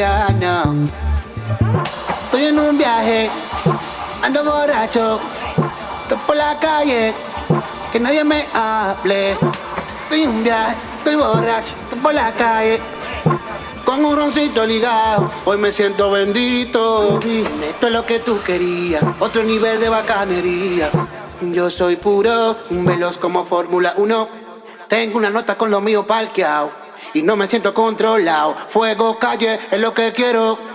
mañana. Estoy en un viaje, ando borracho, estoy por la calle, que nadie me hable. Estoy en un viaje, estoy borracho, estoy por la calle, con un roncito ligado, hoy me siento bendito. Dime, esto es lo que tú querías, otro nivel de bacanería. Yo soy puro, un veloz como Fórmula 1. Tengo una nota con lo mío parqueado y no me siento controlado. Fuego, calle, es lo que quiero.